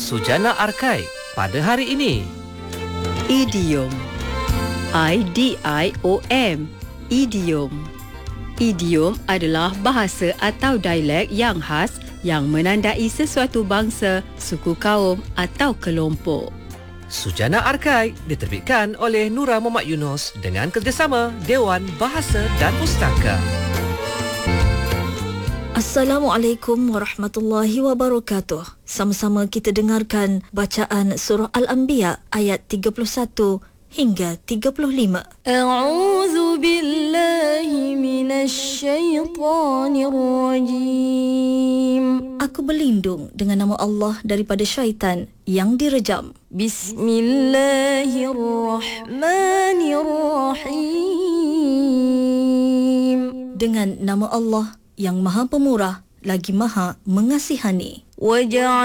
Sujana Arkai pada hari ini. Idiom. I-D-I-O-M. Idiom. Idiom adalah bahasa atau dialek yang khas yang menandai sesuatu bangsa, suku kaum atau kelompok. Sujana Arkai diterbitkan oleh Nura Muhammad Yunus dengan kerjasama Dewan Bahasa dan Pustaka. Assalamualaikum warahmatullahi wabarakatuh. Sama-sama kita dengarkan bacaan surah Al-Anbiya ayat 31 hingga 35. A'udzu billahi minasy syaithanir rajim. Aku berlindung dengan nama Allah daripada syaitan yang direjam. Bismillahirrahmanirrahim. Dengan nama Allah yang Maha Pemurah lagi Maha Mengasihani.